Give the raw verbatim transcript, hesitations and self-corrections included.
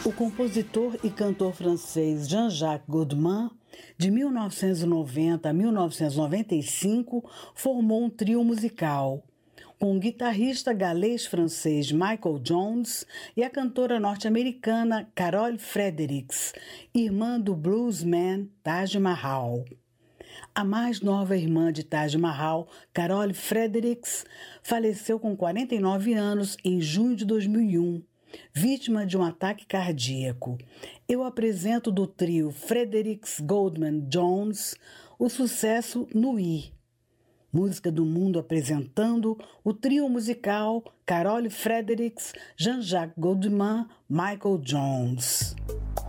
O compositor e cantor francês Jean-Jacques Goldman, de mil novecentos e noventa a mil novecentos e noventa e cinco, formou um trio musical, com o guitarrista galês-francês Michael Jones e a cantora norte-americana Carole Fredericks, irmã do bluesman Taj Mahal. A mais nova irmã de Taj Mahal, Carole Fredericks, faleceu com quarenta e nove anos em junho de dois mil e um, vítima de um ataque cardíaco. Eu apresento do trio Fredericks Goldman Jones o sucesso Nuit. Música do Mundo apresentando o trio musical Carole Fredericks, Jean-Jacques Goldman, Michael Jones.